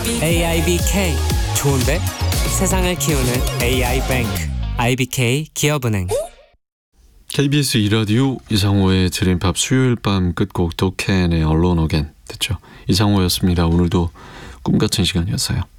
AIBK 좋은데? 세상을 키우는 AI뱅크 IBK 기업은행. KBS 2라디오 이상호의 드림팝 수요일 밤 끝곡 도켄의 Alone Again 듣죠. 이상호였습니다. 오늘도 꿈같은 시간이었어요.